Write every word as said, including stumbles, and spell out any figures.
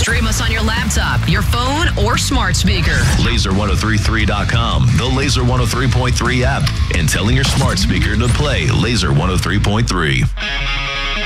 Stream us on your laptop, your phone, or smart speaker. laser one oh three point three dot com, the Laser one oh three point three app, and telling your smart speaker to play Laser one oh three point three.